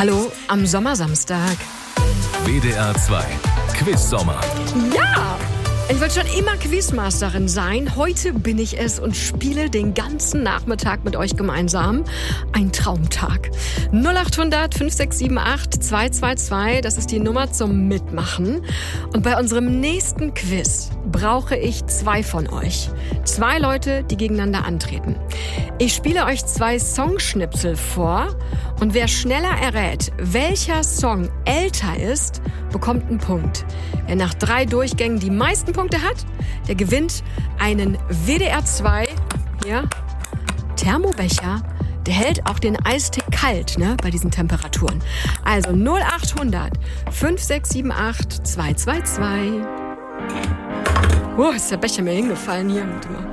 Hallo am Sommersamstag. WDR 2 Quiz-Sommer. Ja! Ich wollte schon immer Quizmasterin sein. Heute bin ich es und spiele den ganzen Nachmittag mit euch gemeinsam. Ein Traumtag. 0800 5678 222, das ist die Nummer zum Mitmachen. Und bei unserem nächsten Quiz brauche ich 2 von euch. 2 Leute, die gegeneinander antreten. Ich spiele euch 2 Songschnipsel vor und wer schneller errät, welcher Song älter ist, bekommt einen Punkt. Wer nach 3 Durchgängen die meisten Punkte hat, der gewinnt einen WDR 2 Thermobecher. Der hält auch den Eistee kalt, bei diesen Temperaturen. Also 0800 5678 222. Ist der Becher mir hingefallen hier. Warte mal.